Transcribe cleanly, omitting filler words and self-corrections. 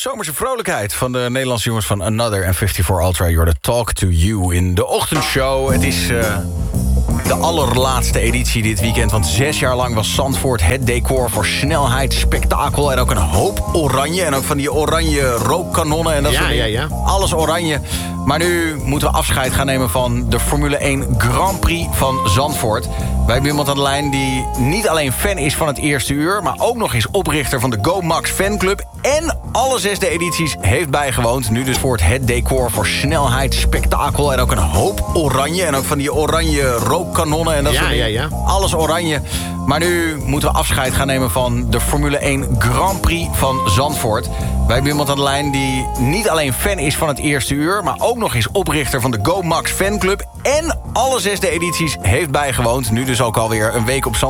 Zomerse vrolijkheid van de Nederlandse jongens van Another en 54 Ultra. You're the Talk to You in de ochtendshow. Het is de allerlaatste editie dit weekend. Want 6 jaar lang was Zandvoort het decor voor snelheid, spektakel en ook een hoop oranje. En ook van die oranje rookkanonnen en dat soort dingen. Ja. Alles oranje. Maar nu moeten we afscheid gaan nemen van de Formule 1 Grand Prix van Zandvoort. Wij hebben iemand aan de lijn die niet alleen fan is van het eerste uur, maar ook nog eens oprichter van de Go Max fanclub en alle 6 edities heeft bijgewoond. Nu dus voor het decor voor snelheid, spektakel en ook een hoop oranje. En ook van die oranje rookkanonnen en dat soort dingen. Ja. Alles oranje. Maar nu moeten we afscheid gaan nemen van de Formule 1 Grand Prix van Zandvoort. Wij hebben iemand aan de lijn die niet alleen fan is van het eerste uur, maar ook nog eens oprichter van de Go Max fanclub en alle 6 edities heeft bijgewoond. Nu dus ook alweer een week op Zandvoort.